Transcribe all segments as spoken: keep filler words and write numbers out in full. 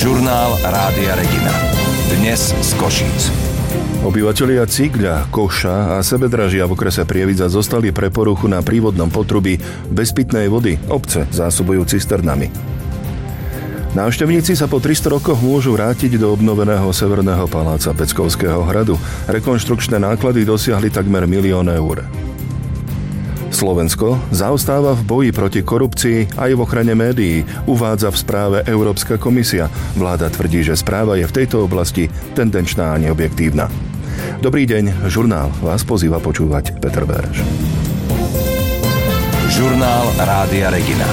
Žurnál Rádia Regina. Dnes z Košíc. Obyvatelia Cígľa, Koša a Sebedražia v okrese Prievidza zostali pre poruchu na prívodnom potrubí bez pitnej vody. Obce zásobujú cisternami. Návštevníci sa po tristo rokoch môžu vrátiť do obnoveného Severného paláca Peckovského hradu. Rekonštrukčné náklady dosiahli takmer milión eur. Slovensko zaostáva v boji proti korupcii aj v ochrane médií, uvádza v správe Európska komisia. Vláda tvrdí, že správa je v tejto oblasti tendenčná a neobjektívna. Dobrý deň, žurnál vás pozýva počúvať Peter Bereš. Žurnál Rádia Regina.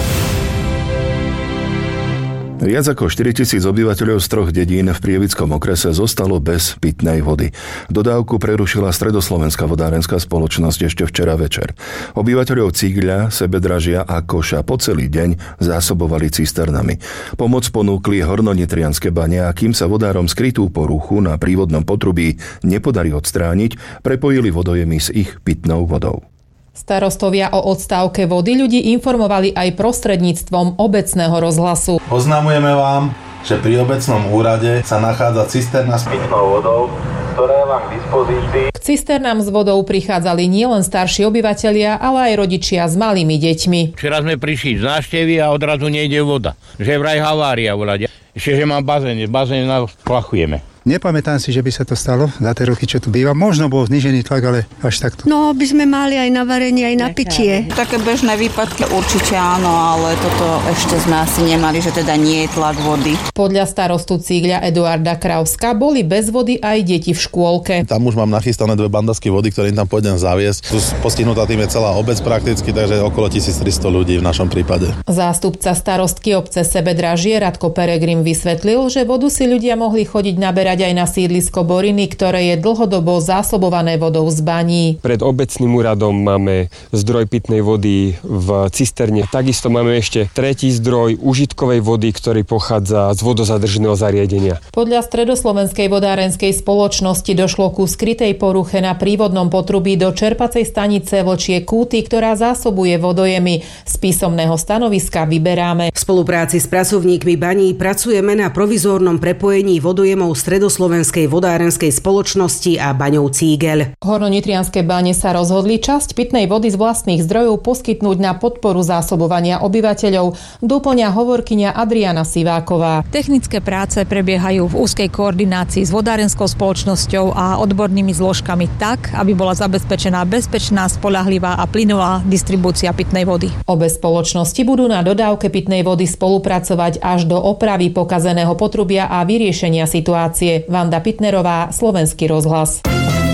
Viac ako štyritisíc obyvateľov z troch dedín v Prievickom okrese zostalo bez pitnej vody. Dodávku prerušila Stredoslovenská vodárenská spoločnosť ešte včera večer. Obyvateľov Cígľa, Sebedražia a Koša po celý deň zásobovali cisternami. Pomoc ponúkli hornonitrianske bane a kým sa vodárom skrytú poruchu na prívodnom potrubí nepodarí odstrániť, prepojili vodojemy s ich pitnou vodou. Starostovia o odstávke vody ľudí informovali aj prostredníctvom obecného rozhlasu. Oznamujeme vám, že pri obecnom úrade sa nachádza cisterna s pitnou vodou, ktorá je vám k dispozícii. K cisternám s vodou prichádzali nielen starší obyvatelia, ale aj rodičia s malými deťmi. Včera sme prišli z návštevy a odrazu nejde voda. Že vraj havária voľade. Ešte, že mám bazén, bazén naplachujeme. Nepamätám si, že by sa to stalo za tie roky, čo tu býva. Možno bol znížený tlak, ale až takto. No, by sme mali aj na varenie, aj na pitie. Také bežné výpadky určite áno, ale toto ešte sme asi nemali, že teda nie je tlak vody. Podľa starostu Cígľa Eduarda Krauska boli bez vody aj deti v škôlke. Tam už mám nachystané dve bandasky vody, ktoré im tam pôjdem zaviesť. Tu postihnutá tým je celá obec prakticky, takže okolo tisíctristo ľudí v našom prípade. Zástupca starostky obce Sebedražie Radko Peregrim vysvetlil, že vodu si ľudia mohli chodiť naberať aj na sídlisko Boriny, ktoré je dlhodobo zásobované vodou z baní. Pred obecným úradom máme zdroj pitnej vody v cisterne. Takisto máme ešte tretí zdroj užitkovej vody, ktorý pochádza z vodozadržného zariadenia. Podľa Stredoslovenskej vodárenskej spoločnosti došlo ku skrytej poruche na prívodnom potrubí do čerpacej stanice Vlčie Kúty, ktorá zásobuje vodojemy. Z písomného stanoviska vyberáme. V spolupráci s pracovníkmi baní pracujeme na provizórnom prepojení vodojemov Stredoslovenskej vodárenskej spoločnosti a baňou Cígeľ. Hornonitrianske bane sa rozhodli časť pitnej vody z vlastných zdrojov poskytnúť na podporu zásobovania obyvateľov, dopĺňa hovorkyňa Adriana Siváková. Technické práce prebiehajú v úzkej koordinácii s vodárenskou spoločnosťou a odbornými zložkami tak, aby bola zabezpečená bezpečná, spoľahlivá a plynulá distribúcia pitnej vody. Obe spoločnosti budú na dodávke pitnej vody spolupracovať až do opravy pokazeného potrubia a vyriešenia situácie. Vanda Pitnerová, Slovenský rozhlas.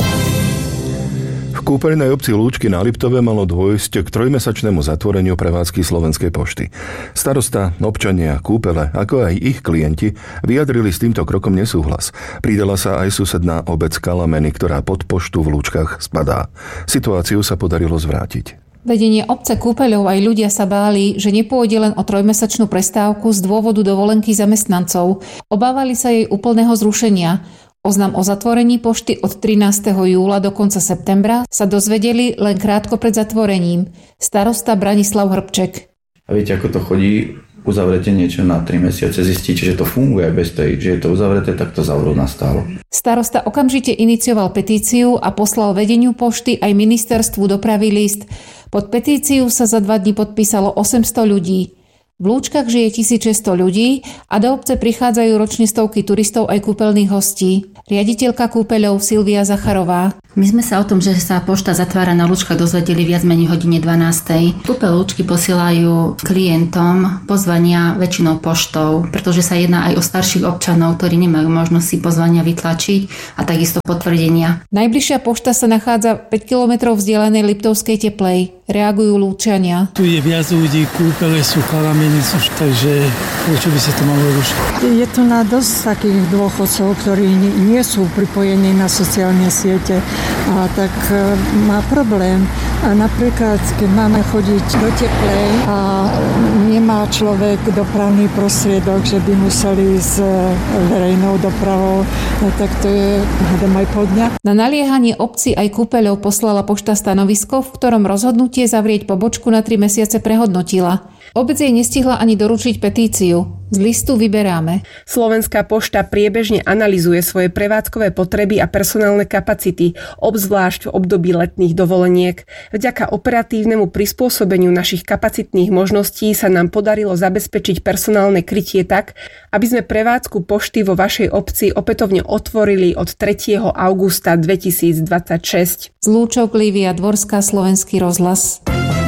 V kúpeľnej obci Lúčky na Liptove malo dôjsť k trojmesačnému zatvoreniu prevádzky Slovenskej pošty. Starosta, občania, kúpele, ako aj ich klienti vyjadrili s týmto krokom nesúhlas. Pridala sa aj susedná obec Kalameny, ktorá pod poštu v Lúčkach spadá. Situáciu sa podarilo zvrátiť. Vedenie obce Kúpeľov aj ľudia sa báli, že nepôjde len o trojmesačnú prestávku z dôvodu dovolenky zamestnancov. Obávali sa jej úplného zrušenia. Oznam o zatvorení pošty od trinásteho júla do konca septembra sa dozvedeli len krátko pred zatvorením. Starosta Branislav Hrbček. A viete, ako to chodí? Uzavrete niečo na tri mesiace, zistíte, že to funguje aj bez tej, že je to uzavreté, tak to zavrú nastálo. Starosta okamžite inicioval petíciu a poslal vedeniu pošty aj ministerstvu dopravy list. Pod petíciu sa za dva dni podpísalo osemsto ľudí. V Lúčkach žije tisícšesťsto ľudí a do obce prichádzajú ročne stovky turistov aj kúpeľných hostí. Riaditeľka kúpeľov Silvia Zacharová. My sme sa o tom, že sa pošta zatvára na Lúčkach, dozvedeli viac menej hodine dvanástej. Kúpeľ Lúčky posielajú klientom pozvania väčšinou poštou, pretože sa jedná aj o starších občanov, ktorí nemajú možnosť si pozvania vytlačiť a takisto potvrdenia. Najbližšia pošta sa nachádza päť kilometrov vzdialenej Liptovskej Teplej. Reagujú Lúčania. Tu je viac ľudí, kúpele sú, Kalameny sú, takže prečo by sa to malo rušiť? Je tu na dosť takých dôchodcov, ktorí nie sú pripojení na sociálne siete a tak má problém. A napríklad, keď máme chodiť do Teplej a nemá človek dopravný prostriedok, že by museli s verejnou dopravou, no tak to je hádam aj pol dňa. Na naliehanie obci aj kúpeľov poslala pošta stanovisko, v ktorom rozhodnutie zavrieť pobočku na tri mesiace prehodnotila. Obec jej nestihla ani doručiť petíciu. Z listu vyberáme. Slovenská pošta priebežne analyzuje svoje prevádzkové potreby a personálne kapacity, obzvlášť v období letných dovoleniek. Vďaka operatívnemu prispôsobeniu našich kapacitných možností sa nám podarilo zabezpečiť personálne krytie tak, aby sme prevádzku pošty vo vašej obci opätovne otvorili od tretieho augusta dvetisícdvadsaťšesť. Z Lúčok Lívia Dvorská, Slovenský rozhlas.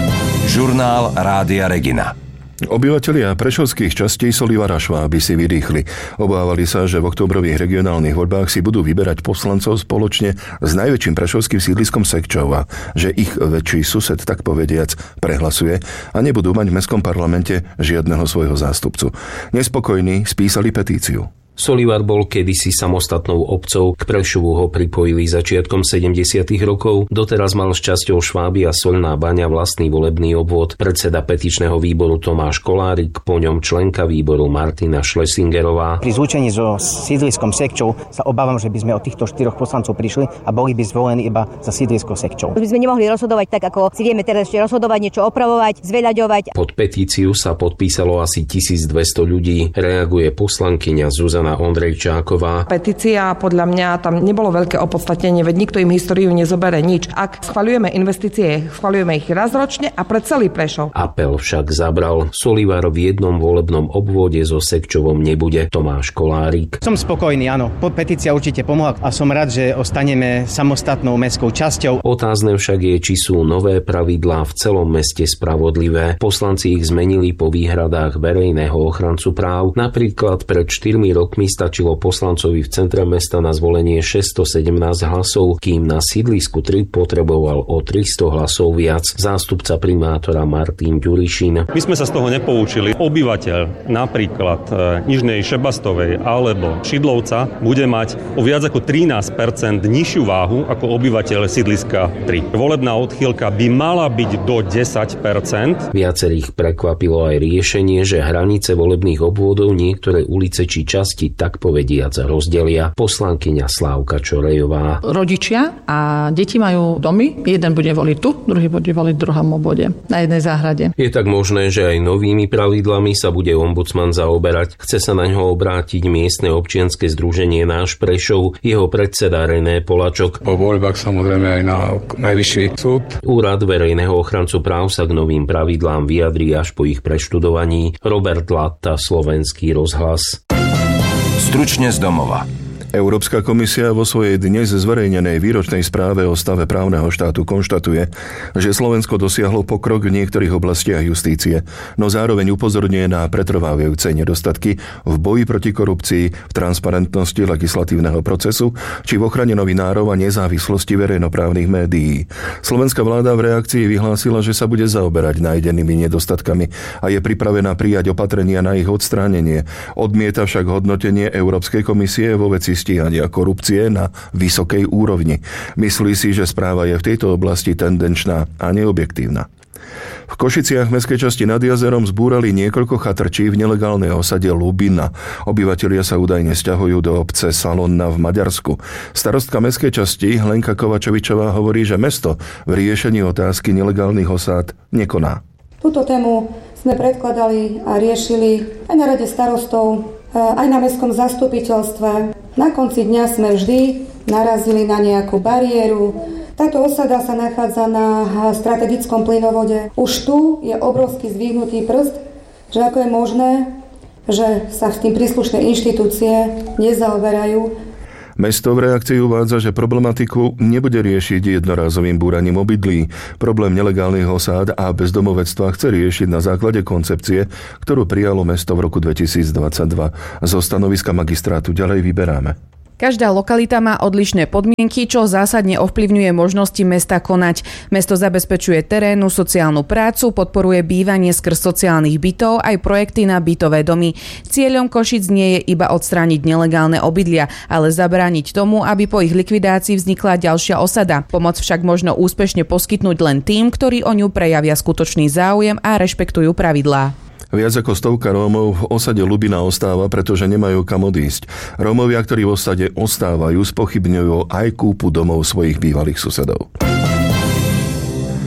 Žurnál Rádia Regina. Obyvatelia prešovských častí Solivara Šváby si vydýchli. Obávali sa, že v októbrových regionálnych voľbách si budú vyberať poslancov spoločne s najväčším prešovským sídliskom Sekčova, že ich väčší sused, tak povediac, prehlasuje a nebudú mať v mestskom parlamente žiadneho svojho zástupcu. Nespokojní spísali petíciu. Solivar bol kedysi samostatnou obcov, k Prešovu ho pripojili začiatkom sedemdesiatych rokov, doteraz mal s časťou Šváby a Soľná Baňa vlastný volebný obvod. Predseda petičného výboru Tomáš Kolárik, po ňom členka výboru Martina Šlesingerová. Pri zlúčení so sídliskom Sekčov sa obávam, že by sme od týchto štyroch poslancov prišli a boli by zvolení iba za sídlisko Sekčov. My sme nemohli rozhodovať tak, ako si vieme teraz ešte rozhodovať, niečo opravovať, zveľaďovať. Pod petíciu sa podpísalo asi tisícdvesto ľudí, reaguje poslankyňa Zuzana Ondrejčáková. Petícia podľa mňa tam nebolo veľké opodstatnenie, veď nikto im históriu nezobere nič. Ak schvaľujeme investície, schvaľujeme ich raz ročne a pre celý Prešov. Apel však zabral. Solivar v jednom volebnom obvode so Sekčovom nebude. Tomáš Kolárik. Som spokojný, áno. Petícia určite pomohla a som rád, že ostaneme samostatnou mestskou časťou. Otázne však je, či sú nové pravidlá v celom meste spravodlivé. Poslanci ich zmenili po výhradách verejného ochrancu práv. Napríklad pred štyrmi rokmi stačilo poslancovi v centre mesta na zvolenie šesťstosedemnásť hlasov, kým na sídlisku tri potreboval o tristo hlasov viac. Zástupca primátora Martin Ďurišin. My sme sa z toho nepoučili. Obyvateľ napríklad Nižnej Šebastovej alebo Šidlovca bude mať o viac ako trinásť percent nižšiu váhu ako obyvateľ sídliska tri. Volebná odchýlka by mala byť do desať percent. Viacerých prekvapilo aj riešenie, že hranice volebných obvodov niektoré ulice či časti tak povediac rozdelia. Poslankyňa Slávka Čorejová. Rodičia a deti majú domy. Jeden bude voliť tu, druhý bude voliť v druhom obvode na jednej záhrade. Je tak možné, že aj novými pravidlami sa bude ombudsman zaoberať. Chce sa na ňo obrátiť miestne občianske združenie Náš Prešov, jeho predseda René Polačok. Po voľbách samozrejme aj na najvyšší súd. Úrad verejného ochrancu práv sa k novým pravidlám vyjadrí až po ich preštudovaní. Robert Latta, Slovenský rozhlas. Stručne z domova. Európska komisia vo svojej dnes zverejnenej výročnej správe o stave právneho štátu konštatuje, že Slovensko dosiahlo pokrok v niektorých oblastiach justície, no zároveň upozorňuje na pretrvávajúce nedostatky v boji proti korupcii, v transparentnosti legislatívneho procesu či v ochrane novinárov a nezávislosti verejnoprávnych médií. Slovenská vláda v reakcii vyhlásila, že sa bude zaoberať nájdenými nedostatkami a je pripravená prijať opatrenia na ich odstránenie. Odmieta však hodnotenie Európskej komisie vo veci stíhania korupcie na vysokej úrovni. Myslí si, že správa je v tejto oblasti tendenčná a neobjektívna. V Košiciach mestskej časti nad jazerom zbúrali niekoľko chatrčí v nelegálnej osade Lubina. Obyvatelia sa údajne sťahujú do obce Salonna v Maďarsku. Starostka mestskej časti Hlenka Kovačovičová hovorí, že mesto v riešení otázky nelegálnych osád nekoná. Túto tému sme predkladali a riešili aj na rade starostov, aj na mestskom zastupiteľstve. Na konci dňa sme vždy narazili na nejakú bariéru. Táto osada sa nachádza na strategickom plynovode. Už tu je obrovský zdvihnutý prst, že ako je možné, že sa s tým príslušné inštitúcie nezaoberajú. Mesto v reakcii uvádza, že problematiku nebude riešiť jednorázovým búraním obydlí. Problém nelegálnych osád a bezdomovectva chce riešiť na základe koncepcie, ktorú prijalo mesto v roku dvetisícdvadsaťdva. Zo stanoviska magistrátu ďalej vyberáme. Každá lokalita má odlišné podmienky, čo zásadne ovplyvňuje možnosti mesta konať. Mesto zabezpečuje terénnu sociálnu prácu, podporuje bývanie skrz sociálnych bytov aj projekty na bytové domy. Cieľom Košic nie je iba odstrániť nelegálne obydlia, ale zabrániť tomu, aby po ich likvidácii vznikla ďalšia osada. Pomoc však možno úspešne poskytnúť len tým, ktorí o ňu prejavia skutočný záujem a rešpektujú pravidlá. Viac ako stovka Rómov v osade Lubina ostáva, pretože nemajú kam odísť. Rómovia, ktorí v osade ostávajú, spochybňujú aj kúpu domov svojich bývalých susedov.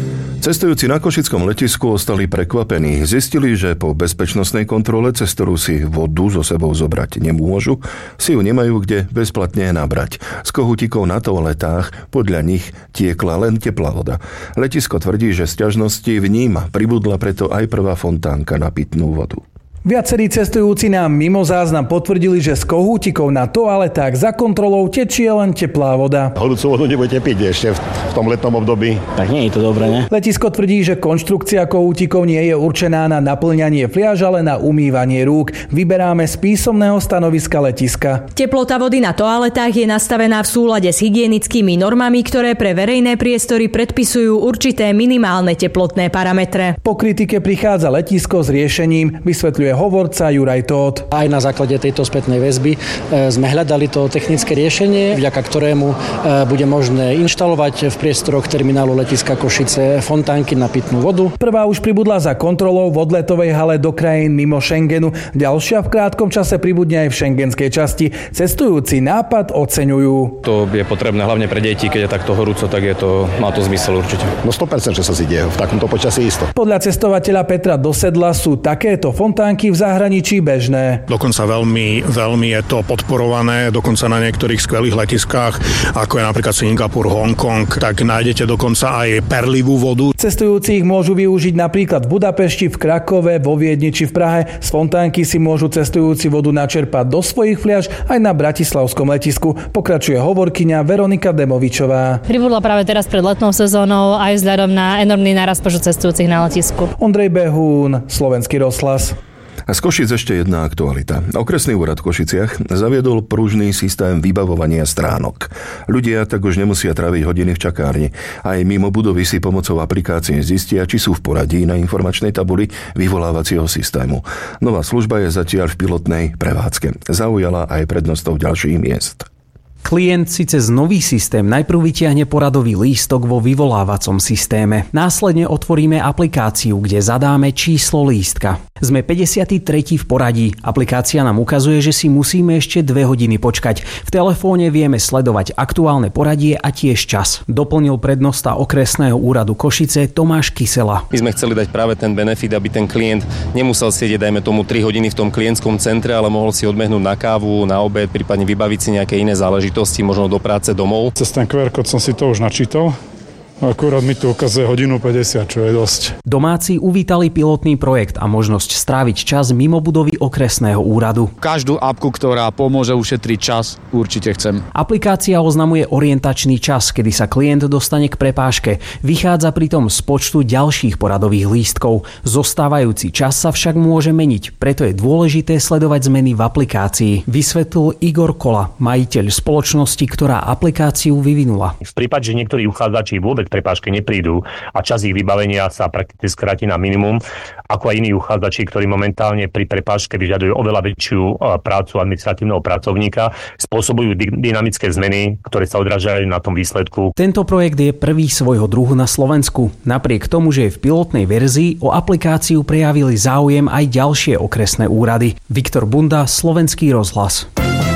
Cestujúci na košickom letisku ostali prekvapení. Zistili, že po bezpečnostnej kontrole, cez ktorú si vodu so sebou zobrať nemôžu, si ju nemajú kde bezplatne nabrať. Z kohútikov na toaletách podľa nich tiekla len teplá voda. Letisko tvrdí, že sťažnosti vníma. Pribudla preto aj prvá fontánka na pitnú vodu. Viacerí cestujúci nám mimo záznam potvrdili, že z kohútikov na toaletách za kontrolou tečie len teplá voda. Horúcu vodu nebudete piť ešte v tom letnom období. Tak nie je to dobré, ne? Letisko tvrdí, že konštrukcia kohútikov nie je určená na naplňanie fliaž, ale na umývanie rúk. Vyberáme z písomného stanoviska letiska. Teplota vody na toaletách je nastavená v súlade s hygienickými normami, ktoré pre verejné priestory predpisujú určité minimálne teplotné parametre. Po kritike prichádza letisko s riešením, vysvetľuje hovorca Juraj Tóth. Aj na základe tejto spätnej väzby sme hľadali to technické riešenie, vďaka ktorému bude možné inštalovať v priestoroch terminálu letiska Košice fontánky na pitnú vodu. Prvá už pribudla za kontrolou v odletovej hale do krajín mimo Schengenu. Ďalšia v krátkom čase pribudne aj v šengenskej časti. Cestujúci nápad oceňujú. To je potrebné hlavne pre deti, keď je takto horúco, tak je to, má to zmysel určite. No sto percent, že sa si deje v takomto počasí isto. Podľa cestovateľa Petra Dosedla sú takéto fontánky v zahraničí bežné. Dokonca veľmi, veľmi je to podporované, dokonca na niektorých skvelých letiskách, ako je napríklad Singapur, Hongkong, tak nájdete dokonca aj perlivú vodu. Cestujúci ich môžu využiť napríklad v Budapešti, v Krakove, vo Viedni či v Prahe. Z fontánky si môžu cestujúci vodu načerpať do svojich fliaž aj na bratislavskom letisku. Pokračuje hovorkyňa Veronika Demovičová. Pribudla práve teraz pred letnou sezónou aj vzhľadom na enormný nárast počtu cestujúcich na letisku. Ondrej Behún, Slovenský rozhlas. A z Košic ešte jedna aktualita. Okresný úrad v Košiciach zaviedol pružný systém vybavovania stránok. Ľudia tak už nemusia tráviť hodiny v čakárni. Aj mimo budovy si pomocou aplikácie zistia, či sú v poradí na informačnej tabuli vyvolávacieho systému. Nová služba je zatiaľ v pilotnej prevádzke. Zaujala aj prednostov ďalších miest. Klient si cez nový systém najprv vytiahne poradový lístok vo vyvolávacom systéme. Následne otvoríme aplikáciu, kde zadáme číslo lístka. Sme päťdesiaty tretí v poradí. Aplikácia nám ukazuje, že si musíme ešte dve hodiny počkať. V telefóne vieme sledovať aktuálne poradie a tiež čas. Doplnil prednosta okresného úradu Košice Tomáš Kysela. My sme chceli dať práve ten benefit, aby ten klient nemusel sedieť, dajme tomu tri hodiny v tom klientskom centre, ale mohol si odbehnúť na kávu, na obed, prípadne vybaviť si nejaké iné záležitosti, možno do práce domov. Cez ten kú er kód som si to už načítal. Akurát mi tu ukazuje hodinu päťdesiat, čo je dosť. Domáci uvítali pilotný projekt a možnosť stráviť čas mimo budovy okresného úradu. Každú apku, ktorá pomôže ušetriť čas, určite chcem. Aplikácia oznamuje orientačný čas, kedy sa klient dostane k prepážke. Vychádza pritom z počtu ďalších poradových lístkov. Zostávajúci čas sa však môže meniť, preto je dôležité sledovať zmeny v aplikácii, vysvetlil Igor Kola, majiteľ spoločnosti, ktorá aplikáciu vyvinula. V prípade, že niektorí uchádzači vôbec prepážke neprídu a čas ich vybavenia sa prakticky skráti na minimum, ako aj iní uchádzači, ktorí momentálne pri prepážke vyžadujú oveľa väčšiu prácu administratívneho pracovníka, spôsobujú dynamické zmeny, ktoré sa odrážajú na tom výsledku. Tento projekt je prvý svojho druhu na Slovensku. Napriek tomu, že je v pilotnej verzii, o aplikáciu prejavili záujem aj ďalšie okresné úrady. Viktor Bunda, Slovenský rozhlas.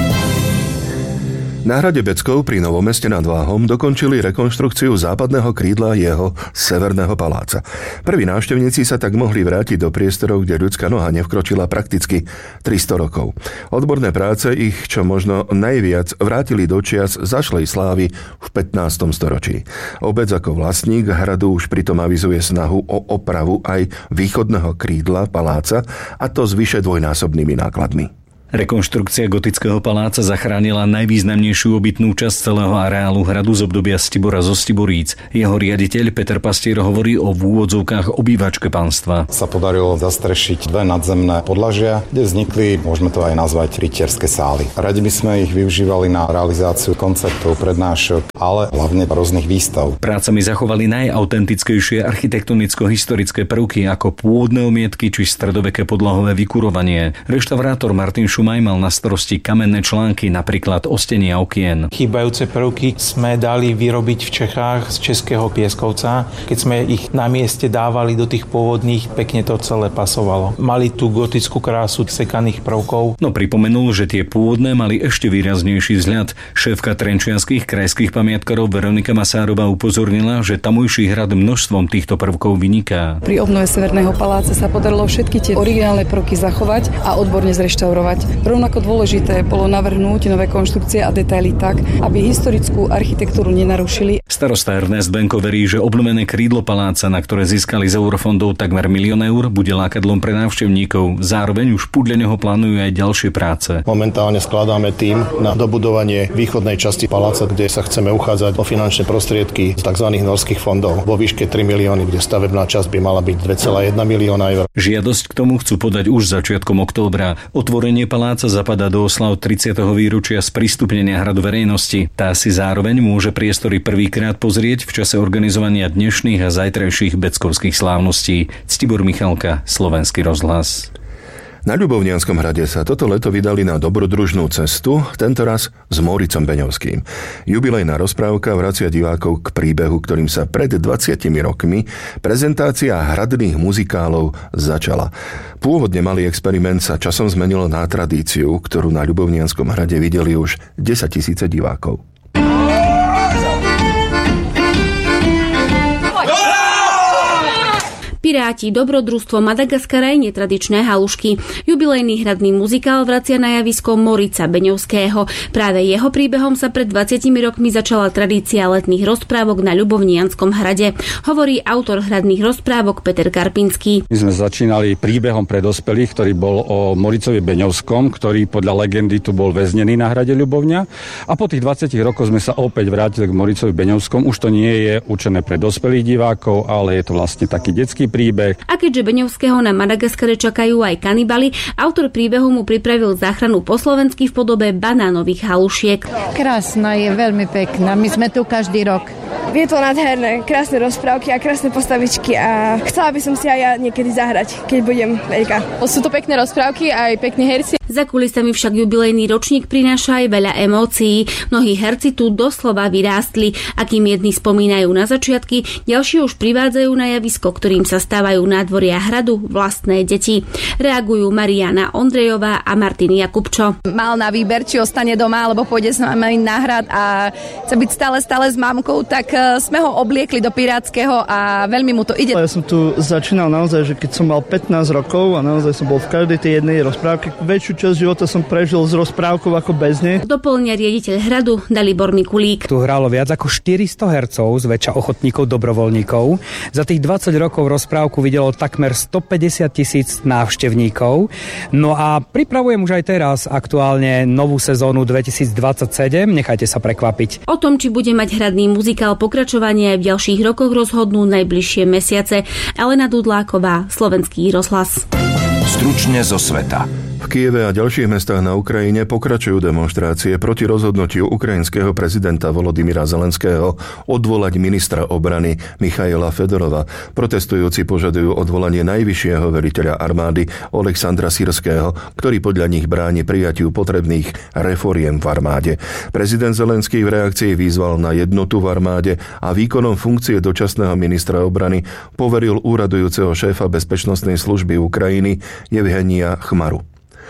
Na hrade Beckov pri Novom Meste nad Váhom dokončili rekonštrukciu západného krídla jeho severného paláca. Prví návštevníci sa tak mohli vrátiť do priestorov, kde ľudská noha nevkročila prakticky tristo rokov. Odborné práce ich čo možno najviac vrátili do čias zašlej slávy v pätnástom storočí. Obec ako vlastník hradu už pritom avizuje snahu o opravu aj východného krídla paláca, a to s vyše dvojnásobnými nákladmi. Rekonštrukcia gotického paláca zachránila najvýznamnejšiu obytnú časť celého areálu hradu z obdobia Stibora zo Stiboríc. Jeho riaditeľ Peter Pastier hovorí o v úvodzovkách obývačke panstva. Sa podarilo zastrešiť dve nadzemné podlažia, kde vznikli, môžeme to aj nazvať, rytierské sály. Radi by sme ich využívali na realizáciu koncertov, prednášok, ale hlavne rôznych výstav. Prácami zachovali najautentickejšie architektonicko-historické prvky ako pôvodné omietky či stredoveké podlahové vykurovanie. Reštaurátor Martin Šumaj mal na starosti kamenné články, napríklad ostenia okien. Chýbajúce prvky sme dali vyrobiť v Čechách z českého pieskovca. Keď sme ich na mieste dávali do tých pôvodných, pekne to celé pasovalo. Mali tú gotickú krásu sekaných prvkov. No pripomenul, že tie pôvodné mali ešte výraznejší vzhľad. Šéfka trenčianskych krajských pamiatkarov Veronika Masárova upozornila, že tamojší hrad množstvom týchto prvkov vyniká. Pri obnove Severného paláca sa podarilo všetky tie originálne prvky zachovať a odborne zreštaurovať. Rovnako dôležité bolo navrhnúť nové konštrukcie a detaily tak, aby historickú architektúru nenarušili. Starosta Ernest Benko verí, že obnovené krídlo paláca, na ktoré získali z eurofondov takmer milión eur, bude lákadlom pre návštevníkov. Zároveň už podľa neho plánujú aj ďalšie práce. Momentálne skladáme tím na dobudovanie východnej časti paláca, kde sa chceme uchádzať o finančné prostriedky z tzv. Norských fondov vo výške tri milióny, kde stavebná časť by mala byť dva celé jedna milióna eur. Žiadosť k tomu chcú podať už začiatkom októbra. Otvorenie paláca zapadá do oslav tridsiateho výročia sprístupnenia hradu verejnosti. Tá si zároveň môže priestory prvýkrát pozrieť v čase organizovania dnešných a zajtrajších beckovských slávností. Ctibor Michalka, Slovenský rozhlas. Na Ľubovnianskom hrade sa toto leto vydali na dobrodružnú cestu, tentoraz s Móricom Beňovským. Jubilejná rozprávka vracia divákov k príbehu, ktorým sa pred dvadsiatimi rokmi prezentácia hradných muzikálov začala. Pôvodne malý experiment sa časom zmenil na tradíciu, ktorú na Ľubovnianskom hrade videli už desaťtisíce divákov. Piráti, dobrodružstvo, Madagaskara aj netradičné halušky. Jubilejný hradný muzikál vracia na javisko Mórica Beňovského. Práve jeho príbehom sa pred dvadsiatimi rokmi začala tradícia letných rozprávok na Ľubovnianskom hrade, hovorí autor hradných rozprávok Peter Karpinský. My sme začínali príbehom pre dospelých, ktorý bol o Móricovi Beňovskom, ktorý podľa legendy tu bol väznený na hrade Ľubovňa. A po tých dvadsiatich rokoch sme sa opäť vrátili k Móricovi Beňovskom. Už to nie je určené pre dospelých divákov, ale je to vlastne taký detský príbeh. A keďže Beňovského na Madagaskare čakajú aj kanibali, autor príbehu mu pripravil záchranu po slovensky v podobe banánových halušiek. Krásna je, veľmi pekná. My sme tu každý rok. Je to nádherné, krásne rozprávky a krásne postavičky a chcela by som si aj ja niekedy zahrať, keď budem veľká. Sú to pekné rozprávky a aj pekní herci. Za kulisami však jubilejný ročník prináša aj veľa emócií. Mnohí herci tu doslova vyrástli. A kým jedni spomínajú na začiatky, ďalší už privádzajú na javisko, ktorým sa stávajú nádvoria hradu vlastné deti. Reagujú Mariana Ondrejová a Martin Jakubčo. Mal na výber, či ostane doma, alebo pôjde s nami na hrad a chce byť stále, stále s mamkou, tak sme ho obliekli do pirátskeho a veľmi mu to ide. Ja som tu začínal naozaj, že keď som mal pätnásť rokov a naozaj som bol v každej tej jednej rozprávke. Väčšiu časť života som prežil s rozprávkou ako bez nej. Doplňa riaditeľ hradu Dalibor Mikulík. Tu hrálo viac ako štyristo hercov, zväčša ochotníkov, dobrovoľníkov. Za tých dvadsať rokov rozprávku videlo takmer stopäťdesiat tisíc návštevníkov. No a pripravujem už aj teraz aktuálne novú sezónu dvetisícdvadsaťsedem. Nechajte sa prekvapiť. O tom, či bude mať hradný muzikál pokračovanie aj v ďalších rokoch, rozhodnú najbližšie mesiace. Alena Dudláková, Slovenský rozhlas. Stručne zo sveta. V Kieve a ďalších mestách na Ukrajine pokračujú demonštrácie proti rozhodnutiu ukrajinského prezidenta Volodymyra Zelenského odvolať ministra obrany Michaila Fedorova. Protestujúci požadujú odvolanie najvyššieho veliteľa armády Oleksandra Syrského, ktorý podľa nich bráni prijatiu potrebných reforiem v armáde. Prezident Zelenský v reakcii vyzval na jednotu v armáde a výkonom funkcie dočasného ministra obrany poveril úradujúceho šéfa bezpečnostnej služby Ukrajiny Jevhenia Chmaru.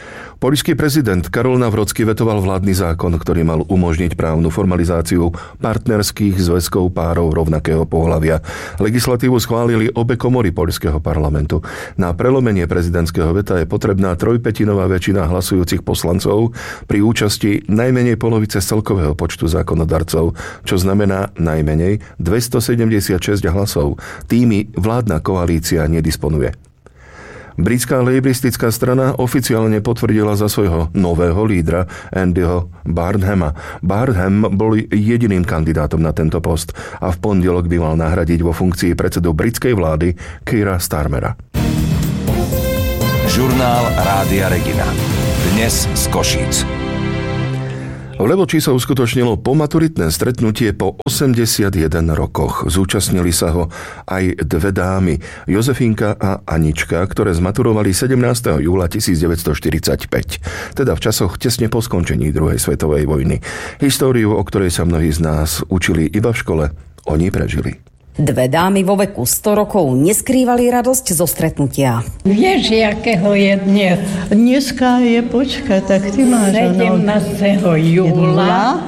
Poľský prezident Karol Nawrocki vetoval vládny zákon, ktorý mal umožniť právnu formalizáciu partnerských zväzkov párov rovnakého pohlavia. Legislatívu schválili obe komory poľského parlamentu. Na prelomenie prezidentského veta je potrebná trojpätinová väčšina hlasujúcich poslancov pri účasti najmenej polovice z celkového počtu zákonodarcov, čo znamená najmenej dvestosedemdesiatšesť hlasov. Tými vládna koalícia nedisponuje. Britská lejbristická strana oficiálne potvrdila za svojho nového lídra Andyho Burnhama. Burnham bol jediným kandidátom na tento post a v pondelok by mal nahradiť vo funkcii predsedu britskej vlády Keira Starmera. Žurnál Rádia Regina. Dnes z Košíc. V Levoči sa uskutočnilo pomaturitné stretnutie po osemdesiatjeden rokoch. Zúčastnili sa ho aj dve dámy, Jozefínka a Anička, ktoré zmaturovali sedemnásteho júla tisícdeväťstoštyridsaťpäť, teda v časoch tesne po skončení druhej svetovej vojny. Históriu, o ktorej sa mnohí z nás učili iba v škole, oni prežili. Dve dámy vo veku sto rokov neskrývali radosť zo stretnutia. Vieš, jakého je dnes? Dneska je, počkaj, tak ty máš... sedemnásteho júla,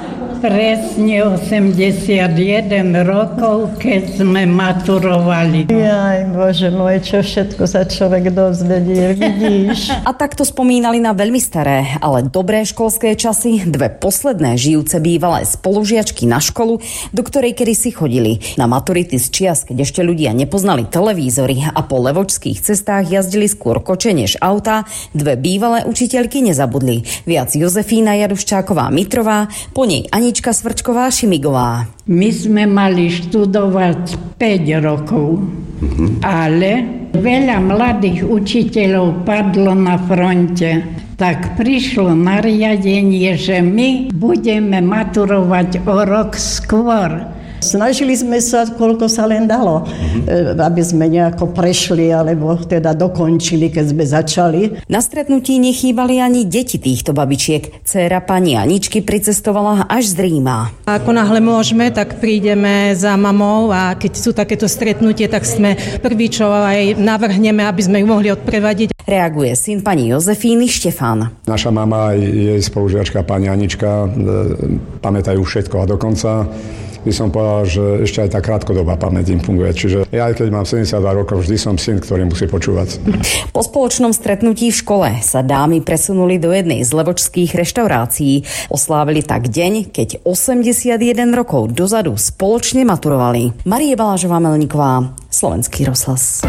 presne osemdesiatjeden rokov, keď sme maturovali. Jaj, Bože môj, čo všetko sa človek dozvedie, vidíš. A takto spomínali na veľmi staré, ale dobré školské časy dve posledné žijúce bývalé spolužiačky na školu, do ktorej kedysi chodili. Na maturity z čias, keď ešte ľudia nepoznali televízory a po levočských cestách jazdili skôr koče než autá, dve bývalé učiteľky nezabudli. Viac Jozefína Jaruščáková-Mitrová, po nej ani Anička Svrčková-Šimigová. My sme mali študovať päť rokov, mm-hmm. ale veľa mladých učiteľov padlo na fronte. Tak prišlo nariadenie, že my budeme maturovať o rok skôr. Snažili sme sa, koľko sa len dalo, mm-hmm. aby sme nejako prešli, alebo teda dokončili, keď sme začali. Na stretnutí nechýbali ani deti týchto babičiek. Dcéra pani Aničky pricestovala až z Ríma. Ako náhle môžeme, tak prídeme za mamou a keď sú takéto stretnutie, tak sme prvý, čo aj navrhneme, aby sme ju mohli odprevadiť. Reaguje syn pani Jozefíny Štefán. Naša mama a jej spolužiačka pani Anička pamätajú všetko a dokonca by som povedal, že ešte aj tá krátkodobá pamäť im funguje. Čiže ja, aj keď mám sedemdesiatdva rokov, vždy som syn, ktorý musí počúvať. Po spoločnom stretnutí v škole sa dámy presunuli do jednej z levočských reštaurácií. Oslávili tak deň, keď osemdesiatjeden rokov dozadu spoločne maturovali. Marie Balážová-Melníková, Slovenský rozhlas.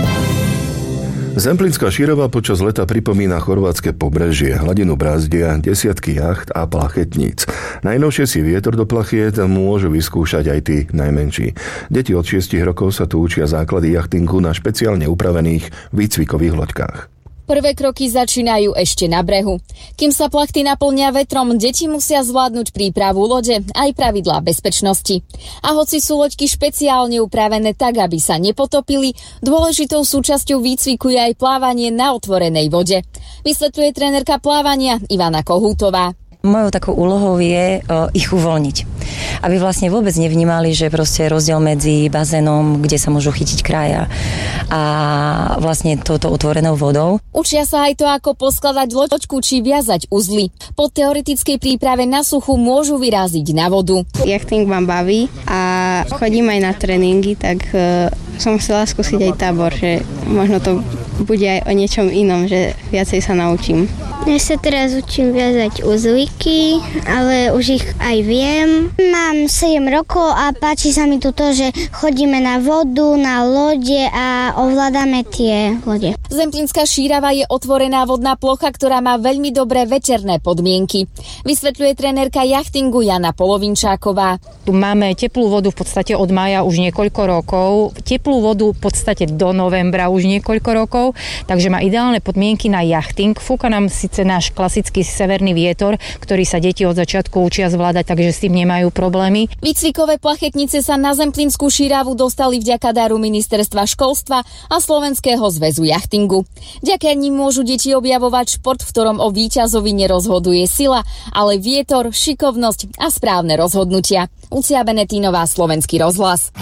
Zemplínska Šírava počas leta pripomína chorvátske pobrežie. Hladinu brázdia desiatky jacht a plachetníc. Najnovšie si vietor do plachiet môžu vyskúšať aj tí najmenší. Deti od šiestich rokov sa tu učia základy jachtingu na špeciálne upravených výcvikových loďkách. Prvé kroky začínajú ešte na brehu. Kým sa plachty naplnia vetrom, deti musia zvládnuť prípravu lode aj pravidlá bezpečnosti. A hoci sú loďky špeciálne upravené tak, aby sa nepotopili, dôležitou súčasťou výcviku je aj plávanie na otvorenej vode. Vysvetľuje trénerka plávania Ivana Kohútová. Mojou takou úlohou je uh, ich uvoľniť. Aby vlastne vôbec nevnímali, že proste je rozdiel medzi bazénom, kde sa môžu chytiť kraja a vlastne touto otvorenou vodou. Učia sa aj to, ako poskladať loďku či viazať uzly. Po teoretickej príprave na suchu môžu vyraziť na vodu. Jachting ma baví a chodím aj na tréningy, tak uh, som chcela skúsiť aj tábor, že možno to bude aj o niečom inom, že viacej sa naučím. Ja sa teraz učím viazať uzlíky, ale už ich aj viem. Mám sedem rokov a páči sa mi to, že chodíme na vodu, na lode a ovládame tie lode. Zemplínska Šírava je otvorená vodná plocha, ktorá má veľmi dobré večerné podmienky. Vysvetľuje trénerka jachtingu Jana Polovinčáková. Tu máme teplú vodu v podstate od mája už niekoľko rokov, teplú vodu v podstate do novembra už niekoľko rokov, takže má ideálne podmienky na jachting. Fúka nám síce náš klasický severný vietor, ktorý sa deti od začiatku učia zvládať, takže s tým nemajú problémy. Výcvikové plachetnice sa na Zemplínsku Šíravu dostali vďaka daru Ministerstva školstva a Slovenského zväzu jachtingu. Vďaka nim môžu deti objavovať šport, v ktorom o víťazovi nerozhoduje sila, ale vietor, šikovnosť a správne rozhodnutia. Lucia Benetínová, Slovenský rozhlas.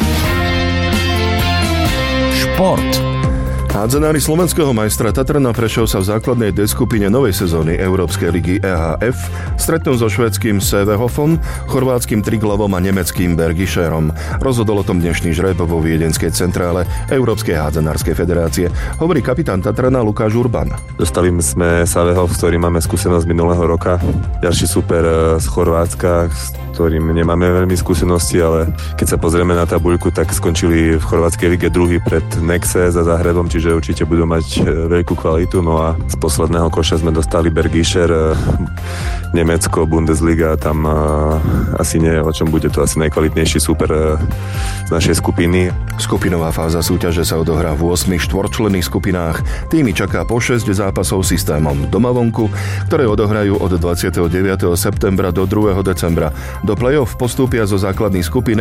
Šport. Hádzanári slovenského majstra Tatrana Prešov sa v základnej D skupine novej sezóny Európskej ligy E H F stretnú so švédskym Sävehoffom, chorvátskym Triglavom a nemeckým Bergischerom. Rozhodol o tom dnešný žreb vo viedenskej centrále Európskej hádzanárskej federácie, hovorí kapitán Tatrana Lukáš Urban. Dostali sme Sävehoff, s ktorým máme skúsenosť minulého roka. Ďalší super z Chorvátska, s ktorým nemáme veľmi skúsenosti, ale keď sa pozrieme na tabuľku, tak skončili v chorvátskej lige druhý pred Nexe za Záhrebom, čiže určite budú mať veľkú kvalitu. No a z posledného koša sme dostali Bergischer, Nemecko, Bundesliga, tam uh, asi nie, o čom bude to asi najkvalitnejší super uh, z našej skupiny. Skupinová fáza súťaže sa odohrá v ôsmich štvorčlenných skupinách. Týmy čaká po šesť zápasov systémom doma-vonku, ktoré odohrajú od dvadsiateho deviateho septembra do druhého decembra. Do play-off postúpia zo základných skupín